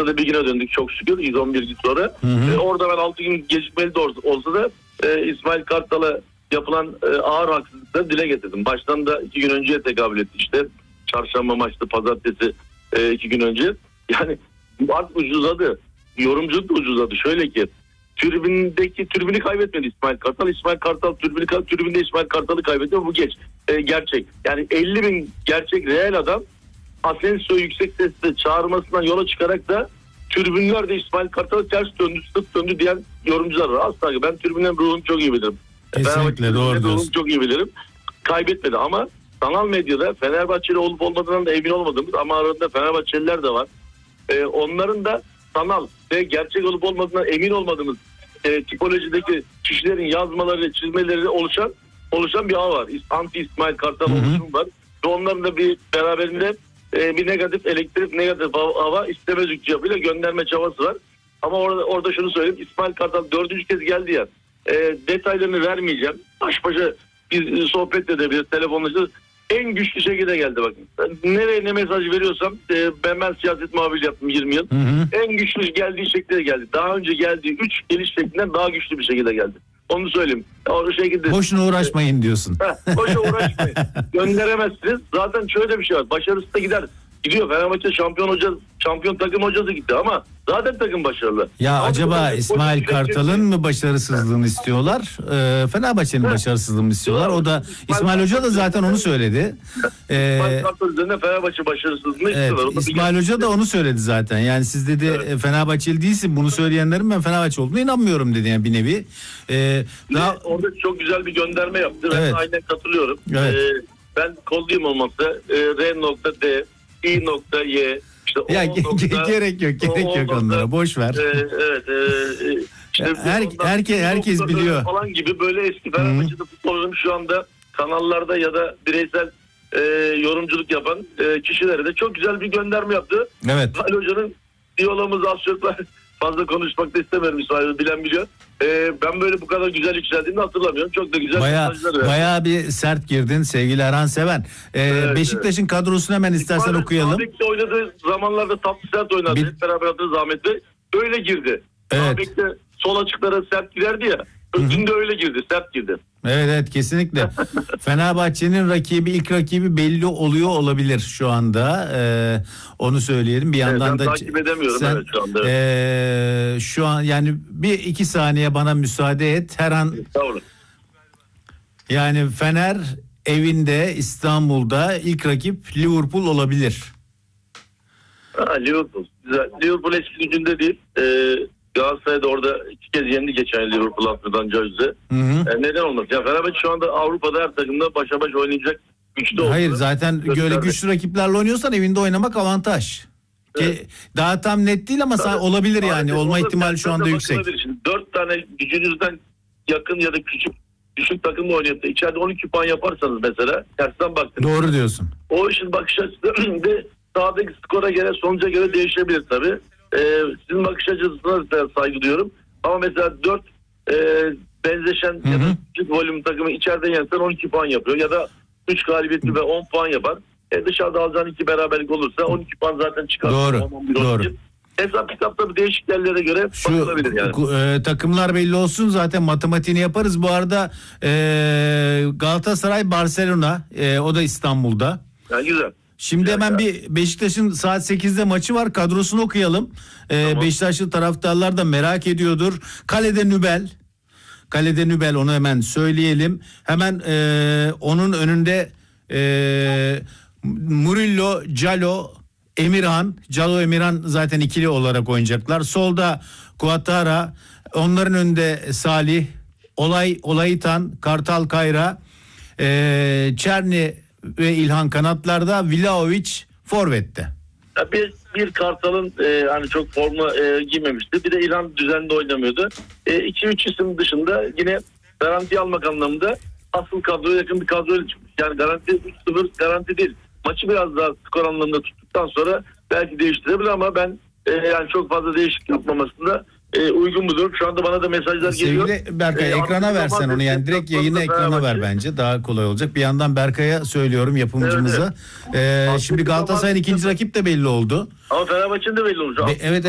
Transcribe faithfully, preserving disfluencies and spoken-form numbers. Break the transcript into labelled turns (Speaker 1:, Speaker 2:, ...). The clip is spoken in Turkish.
Speaker 1: haftada bir güne döndük çok şükür yüz on bir gün sonra. Hı hı. E, orada ben altı gün gecikmeli de olsa da e, İsmail Kartal'a yapılan e, ağır haksızlıkları dile getirdim. Baştan da iki gün önceye tekabül etti işte. Çarşamba maçtı, pazartesi e, iki gün önce. Yani artık ucuzladı. Yorumculuk da ucuzladı. Şöyle ki tribündeki tribünü kaybetmedi İsmail Kartal. İsmail Kartal tribünü tribünde İsmail Kartal'ı kaybetti. Bu geç. E, gerçek. Yani elli bin gerçek reel adam Asensio'yu yüksek sesle çağırmasından yola çıkarak da tribünler de İsmail Kartal'a ters döndü, sırt döndü diyen yorumcular var. Asla. Ben tribünlerin ruhunu çok iyi bilirim.
Speaker 2: Kesinlikle doğru diyorsun.
Speaker 1: Çok iyi bilirim. Kaybetmedi ama sanal medyada Fenerbahçeli olup olmadığından da emin olmadığımız ama aralarında Fenerbahçeliler de var. Ee, onların da sanal ve gerçek olup olmadığından emin olmadığımız e, tipolojideki kişilerin yazmaları, çizmeleri oluşan oluşan bir ağ var. Anti İsmail Kartal oluşum var. Ve onların da bir beraberinde e, bir negatif elektrik, negatif hava istemezlik yapıyla gönderme çabası var. Ama orada orada şunu söyleyeyim. İsmail Kartal dördüncü kez geldi ya. E, detaylarını vermeyeceğim. Baş başa bir sohbet edebiliriz, telefonlaşırız. En güçlü şekilde geldi bakın. Nereye ne mesaj veriyorsam e, ben ben siyaset muhabiri yaptım yirmi yıl. Hı hı. En güçlü geldiği şekilde geldi. Daha önce geldiği üç geliş şeklinden daha güçlü bir şekilde geldi. Onu söyleyeyim. O şekilde.
Speaker 2: Boşuna uğraşmayın diyorsun.
Speaker 1: Heh, boşuna uğraşmayın. Gönderemezsiniz. Zaten şöyle bir şey var. Başarısı da gider. Gidiyor. Fenerbahçe şampiyon hoca, şampiyon takım hocası gitti ama zaten takım başarılı.
Speaker 2: Ya
Speaker 1: ama
Speaker 2: acaba İsmail Kartal'ın mı başarısızlığını istiyorlar? E, Fenerbahçe'nin başarısızlığını mı istiyorlar? O da İsmail Hoca da zaten onu söyledi.
Speaker 1: E, İsmail Kartal üzerinde Fenerbahçe başarısızlığını
Speaker 2: evet,
Speaker 1: istiyorlar.
Speaker 2: İsmail Hoca da onu söyledi zaten. Yani siz dedi evet. Fenerbahçeli değilsin. Bunu söyleyenlerin ben Fenerbahçe olduğuna inanmıyorum dedi yani bir nevi. E,
Speaker 1: daha... Orada çok güzel bir gönderme yaptı. Evet. Ben aynen katılıyorum.
Speaker 2: Evet.
Speaker 1: E, ben kodlayayım olmazsa e, R nokta D İ nokta Y işte
Speaker 2: ya ge- nokta, gerek yok gerek o, yok nokta, onlara boş ver.
Speaker 1: E, evet e, işte
Speaker 2: her, herke, herkes biliyor
Speaker 1: falan gibi böyle eski Fenerbahçe'de futbolun şu anda kanallarda ya da bireysel e, yorumculuk yapan e, kişilere de çok güzel bir gönderme yaptı.
Speaker 2: Evet.
Speaker 1: İsmail Hoca'nın diyalogumuz az çok fazla konuşmak da istemiyorum, İsmail bilen biliyor. Ee, ben böyle bu kadar güzel yükseldiğini hatırlamıyorum. Çok da güzel
Speaker 2: Baya, bayağı bir sert girdin sevgili Erhan Seven. Ee, evet, Beşiktaş'ın evet. kadrosunu hemen istersen İsmail okuyalım.
Speaker 1: Bek'te oynadığı zamanlarda tatlı sert oynadı. Bir... Hep beraber attığı zahmetli. Öyle girdi. Evet. Bek'te sol açıklara sert girerdi ya. Özünde öyle girdi. Sert girdi.
Speaker 2: Evet evet kesinlikle. Fenerbahçe'nin rakibi ilk rakibi belli oluyor olabilir şu anda. Ee, onu söyleyelim. Bir yandan
Speaker 1: evet,
Speaker 2: da
Speaker 1: takip edemiyorum
Speaker 2: sen,
Speaker 1: evet, şu anda. Evet.
Speaker 2: E, şu an yani bir iki saniye bana müsaade et. Her an yani Fener evinde İstanbul'da ilk rakip Liverpool olabilir.
Speaker 1: Ha, Liverpool. Güzel. Liverpool eski gücünde değil. Ee, Galatasaray'da orada iki kez yendi geçen Liverpool Afrika'dan Cözde. Yani neden olmaz? Ya Fenerbahçe şu anda Avrupa'da her takımda başa baş oynayacak güçlü oldu.
Speaker 2: Hayır zaten böyle güçlü rakiplerle oynuyorsan evinde oynamak avantaj. Evet. Ki daha tam net değil ama tabii, olabilir yani. Olma ihtimali şu anda yüksek.
Speaker 1: Şimdi dört tane gücünüzden yakın ya da küçük düşük takımla oynayıp da içeride on iki puan yaparsanız mesela tersten baktınız.
Speaker 2: Doğru diyorsun.
Speaker 1: O işin bakış açısı de sahadaki skora göre sonuca göre değişebilir tabii. Ee, sizin bakış açısına da saygı duyuyorum. Ama mesela dört e, benzeşen hı hı. ya da küçük volüm takımı içeride yensen on iki puan yapıyor. Ya da üç galibiyetli ve on puan yapar. E, dışarıda alacağın iki beraberlik olursa on iki puan zaten çıkar.
Speaker 2: Doğru. doğru.
Speaker 1: Hesap kitapta bu değişik yerlere göre
Speaker 2: şu
Speaker 1: bakılabilir yani.
Speaker 2: E, takımlar belli olsun zaten matematiğini yaparız. Bu arada e, Galatasaray Barcelona e, o da İstanbul'da.
Speaker 1: Yani güzel.
Speaker 2: Şimdi
Speaker 1: güzel
Speaker 2: hemen
Speaker 1: ya.
Speaker 2: bir Beşiktaş'ın saat sekizde maçı var. Kadrosunu okuyalım. E, tamam. Beşiktaşlı taraftarlar da merak ediyordur. Kalede Nübel. Kalede Nübel onu hemen söyleyelim. Hemen e, onun önünde e, Murillo, Calo, Emirhan. Calo, Emirhan zaten ikili olarak oynayacaklar. Solda Kuatara. Onların önünde Salih, Olay, Olayitan, Kartal Kayra, e, Çerni ve İlhan kanatlarda, Vlahovic forvette.
Speaker 1: Bir, bir Kartal'ın e, hani çok forma e, giymemişti. Bir de İlhan düzenli oynamıyordu. iki üç e, isim dışında yine garanti almak anlamında asıl kadroya yakın bir kadroyla çıkmış. Yani garanti üç sıfır garanti değil. Maçı biraz daha skor anlamında tuttuktan sonra belki değiştirebilir ama ben e, yani çok fazla değişiklik yapmamasında e, uygun buluyorum. Şu anda bana da mesajlar
Speaker 2: Sevgili
Speaker 1: geliyor.
Speaker 2: Sevgili Berkay e, ekrana versen onu yani direkt yayını ekrana ver bence daha kolay olacak. Bir yandan Berkay'a söylüyorum yapımcımıza. Evet, evet. E, şimdi Galatasaray'ın ikinci rakip de belli oldu.
Speaker 1: Ama Fenerbahçe'nin de belli olacak.
Speaker 2: Be, evet